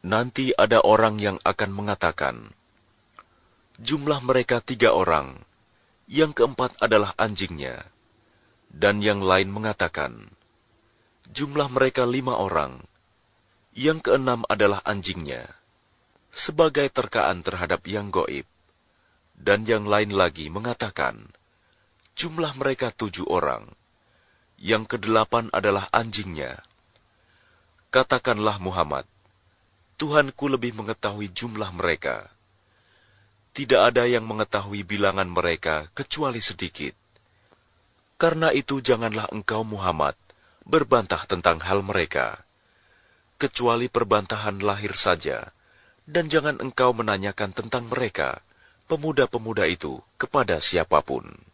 Nanti ada orang yang akan mengatakan, jumlah mereka 3 orang, yang keempat adalah anjingnya. Dan yang lain mengatakan, jumlah mereka 5 orang, yang keenam adalah anjingnya, sebagai terkaan terhadap yang gaib. Dan yang lain lagi mengatakan, jumlah mereka 7 orang, yang ke-8 adalah anjingnya. Katakanlah Muhammad, Tuhanku lebih mengetahui jumlah mereka. Tidak ada yang mengetahui bilangan mereka kecuali sedikit. Karena itu janganlah engkau Muhammad berbantah tentang hal mereka, kecuali perbantahan lahir saja, dan jangan engkau menanyakan tentang mereka, pemuda-pemuda itu, kepada siapapun.